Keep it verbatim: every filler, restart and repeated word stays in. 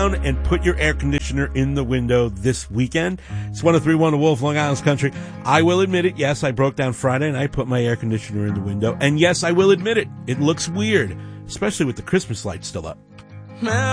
down and put your air conditioner in the window this weekend. It's one oh three point one Wolf, Long Island's Country. I will admit it, yes, I broke down Friday and I put my air conditioner in the window. And yes, I will admit it, it looks weird, especially with the Christmas lights still up.